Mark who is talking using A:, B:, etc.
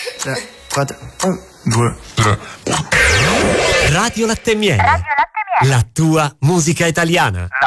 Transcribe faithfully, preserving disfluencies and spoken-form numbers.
A: tre, quattro, uno, due, tre.
B: Radio Latte e Miele. Radio Latte e Miele. La tua musica italiana.